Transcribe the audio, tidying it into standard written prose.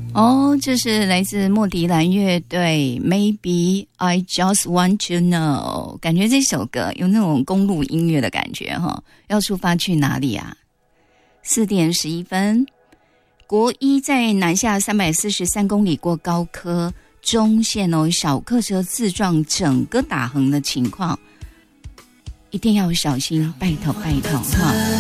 哦，这是来自莫迪兰乐队 Maybe I Just Want to Know， 感觉这首歌有那种公路音乐的感觉哈。要出发去哪里啊？4点11分，国一在南下343公里过高科中线哦，小客车自撞整个打横的情况，一定要小心，拜托拜托哈。